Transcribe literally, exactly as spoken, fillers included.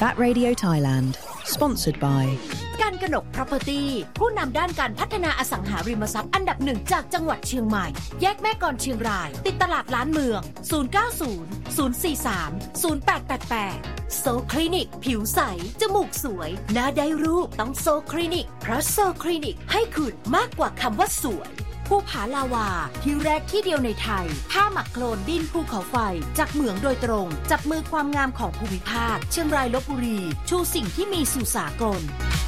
That Radio Thailand Sponsored by การกนก Property ผู้นำด้านการพัฒนาอสังหาริมทรัพย์อันดับหนึ่งจากจังหวัดเชียงใหม่แยกแม่กลอนเชียงรายติดตลาดล้านเมืองศูนย์ เก้า ศูนย์ ศูนย์ สี่ สาม ศูนย์ แปด แปด แปดโซคลินิกผิวใสจมูกสวยหน้าได้รูปต้องโซคลินิกเพราะโซคลินิกให้คุณมากกว่าคำว่าสวยภูผาลาวาที่แรกที่เดียวในไทยผ้าหมักโคลนดินภูเขาไฟจากเหมืองโดยตรงจับมือความงามของภูมิภาคเชียงรายลพบุรีชูสิ่งที่มีสู่สากล